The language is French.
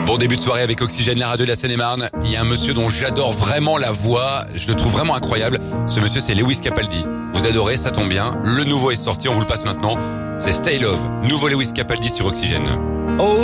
Bon début de soirée avec Oxygène, la radio de la Seine-et-Marne. Il y a un monsieur dont j'adore vraiment la voix. Je le trouve vraiment incroyable. Ce monsieur, c'est Lewis Capaldi. Vous adorez, ça tombe bien. Le nouveau est sorti, on vous le passe maintenant. C'est Stay Love. Nouveau Lewis Capaldi sur Oxygène.